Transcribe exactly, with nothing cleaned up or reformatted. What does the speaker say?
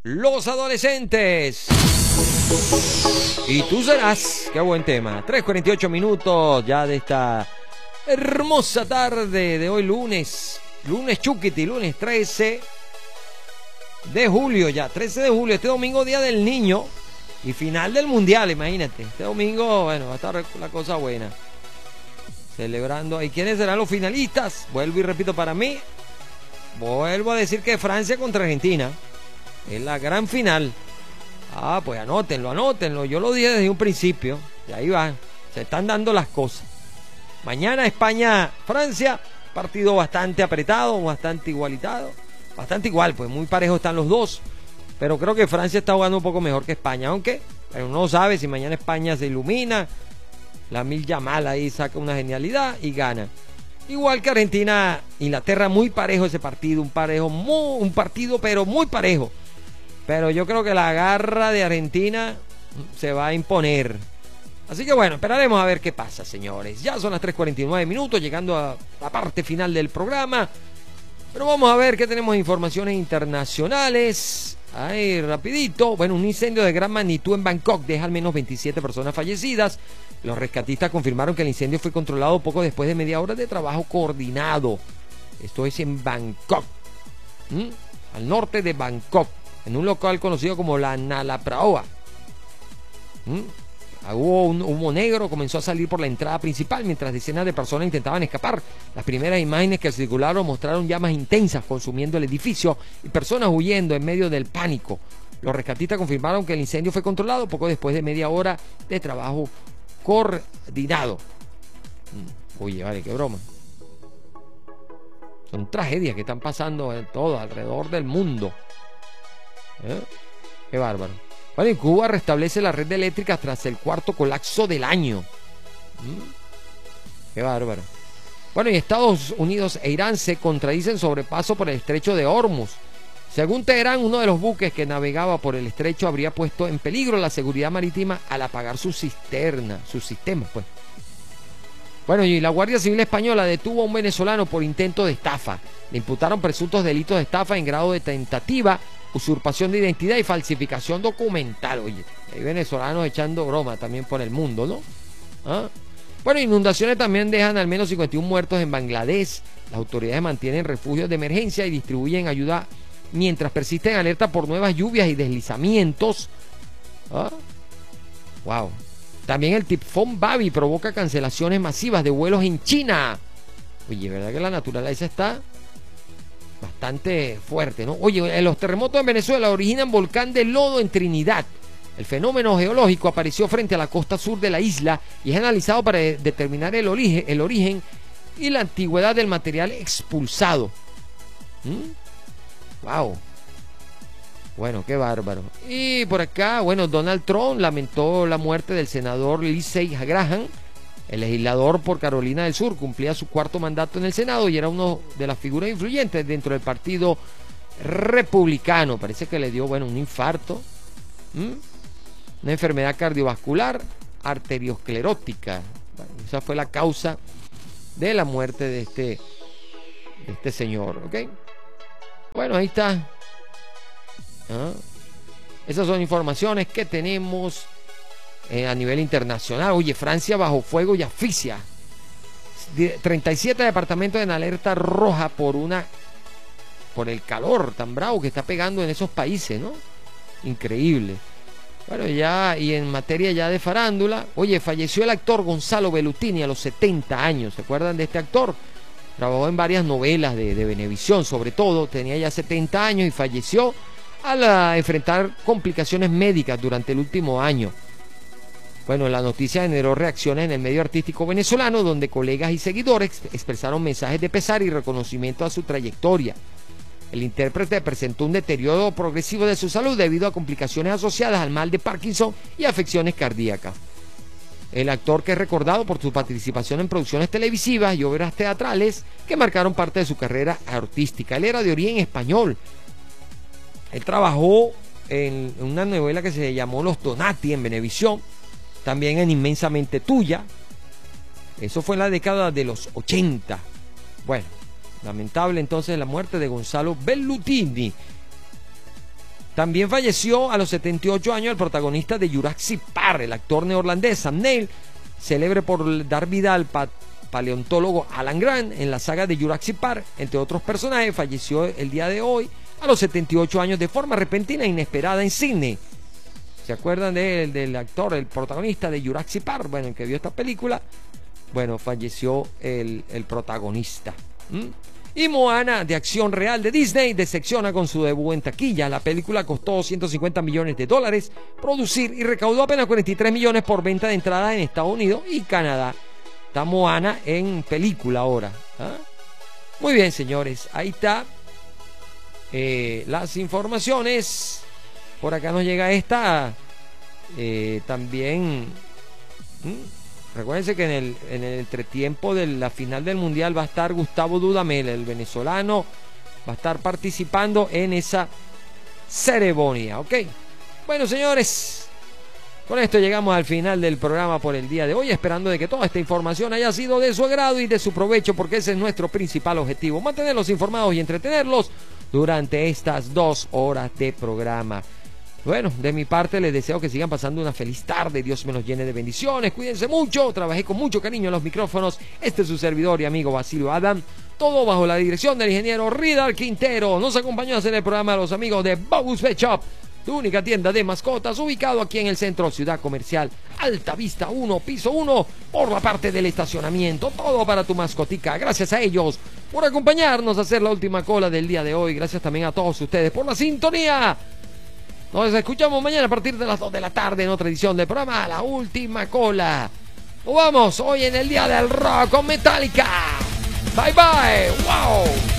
los adolescentes. Y tú serás. Qué buen tema. tres cuarenta y ocho minutos ya de esta hermosa tarde de hoy lunes. Lunes Chuquiti, lunes trece de julio ya. trece de julio, este domingo día del niño. Y final del mundial, imagínate. Este domingo, bueno, va a estar la cosa buena. Celebrando. ¿Y quiénes serán los finalistas? Vuelvo y repito, para mí, vuelvo a decir que Francia contra Argentina es la gran final. Ah, pues anótenlo, anótenlo. Yo lo dije desde un principio. Y ahí va. Se están dando las cosas. Mañana España-Francia. Partido bastante apretado, bastante igualitado. Bastante igual, pues muy parejos están los dos. Pero creo que Francia está jugando un poco mejor que España. Aunque pero uno sabe si mañana España se ilumina. Lamine Yamal ahí saca una genialidad y gana. Igual que Argentina, Inglaterra, muy parejo ese partido. Un parejo, muy, un partido pero muy parejo. Pero yo creo que la garra de Argentina se va a imponer. Así que bueno, esperaremos a ver qué pasa, señores. Ya son las tres cuarenta y nueve minutos, llegando a la parte final del programa. Pero vamos a ver qué tenemos de informaciones internacionales. Ahí, rapidito. Bueno, un incendio de gran magnitud en Bangkok deja al menos veintisiete personas fallecidas. Los rescatistas confirmaron que el incendio fue controlado poco después de media hora de trabajo coordinado. Esto es en Bangkok, ¿Mm? al norte de Bangkok, en un local conocido como la Nala Praoa. ¿Mm? Hubo un humo negro, comenzó a salir por la entrada principal mientras decenas de personas intentaban escapar. Las primeras imágenes que circularon mostraron llamas intensas consumiendo el edificio y personas huyendo en medio del pánico. Los rescatistas confirmaron que el incendio fue controlado poco después de media hora de trabajo coordinado. Oye, vale, qué broma. Son tragedias que están pasando en todo, alrededor del mundo. ¿Eh? Qué bárbaro. Bueno, en Cuba restablece la red eléctrica tras el cuarto colapso del año. ¿Mm? Qué bárbaro. Bueno, y Estados Unidos e Irán se contradicen sobre paso por el estrecho de Hormuz. Según Teherán, uno de los buques que navegaba por el estrecho habría puesto en peligro la seguridad marítima al apagar su cisterna, sus sistemas, pues. Bueno, y la Guardia Civil Española detuvo a un venezolano por intento de estafa. Le imputaron presuntos delitos de estafa en grado de tentativa, usurpación de identidad y falsificación documental. Oye, hay venezolanos echando broma también por el mundo, ¿no? ¿Ah? Bueno, inundaciones también dejan al menos cincuenta y uno muertos en Bangladesh. Las autoridades mantienen refugios de emergencia y distribuyen ayuda mientras persisten alerta por nuevas lluvias y deslizamientos. ¿Ah? Wow. También el tifón Babi provoca cancelaciones masivas de vuelos en China. Oye, ¿verdad que la naturaleza está bastante fuerte, ¿no? Oye, los terremotos en Venezuela originan volcán de lodo en Trinidad. El fenómeno geológico apareció frente a la costa sur de la isla y es analizado para de determinar el origen, el origen y la antigüedad del material expulsado. ¿Mm? Wow. Bueno, qué bárbaro. Y por acá, bueno, Donald Trump lamentó la muerte del senador Lindsey Graham. El legislador por Carolina del Sur cumplía su cuarto mandato en el Senado y era uno de las figuras influyentes dentro del partido republicano. Parece que le dio, bueno, un infarto, ¿Mm? una enfermedad cardiovascular arteriosclerótica. Bueno, esa fue la causa de la muerte de este, de este señor, ¿ok? Bueno, ahí está. ¿Ah? Esas son informaciones que tenemos Eh, a nivel internacional. Oye, Francia bajo fuego y asfixia. treinta y siete departamentos en alerta roja por una por el calor tan bravo que está pegando en esos países, ¿no? Increíble. Bueno, ya, y en materia ya de farándula, oye, falleció el actor Gonzalo Bellutini a los setenta años. ¿Se acuerdan de este actor? Trabajó en varias novelas de, de Venevisión, sobre todo, tenía ya setenta años y falleció al uh, enfrentar complicaciones médicas durante el último año. Bueno, la noticia generó reacciones en el medio artístico venezolano, donde colegas y seguidores expresaron mensajes de pesar y reconocimiento a su trayectoria. El intérprete presentó un deterioro progresivo de su salud debido a complicaciones asociadas al mal de Parkinson y afecciones cardíacas. El actor, que es recordado por su participación en producciones televisivas y obras teatrales que marcaron parte de su carrera artística. Él era de origen español. Él trabajó en una novela que se llamó Los Donati en Venevisión. También en Inmensamente Tuya. Eso fue en la década de los ochenta. Bueno, lamentable entonces la muerte de Gonzalo Bellutini. También falleció a los setenta y ocho años el protagonista de Jurassic Park, el actor neerlandés Sam Neill, célebre por dar vida al pa paleontólogo Alan Grant en la saga de Jurassic Park, entre otros personajes. Falleció el día de hoy a los setenta y ocho años de forma repentina e inesperada en Sydney. ¿Se acuerdan de, del actor, el protagonista de Jurassic Park? Bueno, el que vio esta película, bueno, falleció el, el protagonista. ¿Mm? Y Moana, de acción real de Disney, decepciona con su debut en taquilla. La película costó ciento cincuenta millones de dólares producir y recaudó apenas cuarenta y tres millones por venta de entradas en Estados Unidos y Canadá. Está Moana en película ahora. ¿Ah? Muy bien, señores, ahí está eh, las informaciones. Por acá nos llega esta eh, también. ¿Mm? Recuérdense que en el, en el entretiempo de la final del Mundial va a estar Gustavo Dudamel, el venezolano, va a estar participando en esa ceremonia, ¿ok? Bueno, señores, con esto llegamos al final del programa por el día de hoy, esperando de que toda esta información haya sido de su agrado y de su provecho, porque ese es nuestro principal objetivo, mantenerlos informados y entretenerlos durante estas dos horas de programa. Bueno, de mi parte les deseo que sigan pasando una feliz tarde. Dios me los llene de bendiciones. Cuídense mucho. Trabajé con mucho cariño en los micrófonos. Este es su servidor y amigo Basilio Adam. Todo bajo la dirección del ingeniero Ridal Quintero. Nos acompañó a hacer el programa los amigos de Bobus Pet Shop, tu única tienda de mascotas, ubicado aquí en el centro Ciudad Comercial Alta Vista uno, piso uno, por la parte del estacionamiento. Todo para tu mascotica. Gracias a ellos por acompañarnos a hacer la última cola del día de hoy. Gracias también a todos ustedes por la sintonía. Nos escuchamos mañana a partir de las dos de la tarde en otra edición del programa La Última Cola. Nos vamos hoy en el Día del Rock con Metallica. Bye bye. Wow.